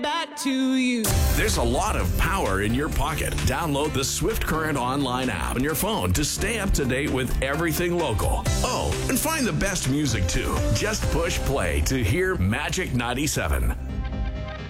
coming back to you. There's a lot of power in your pocket. Download the Swift Current online app on your phone to stay up to date with everything local. Oh, and find the best music too. Just push play to hear Magic 97.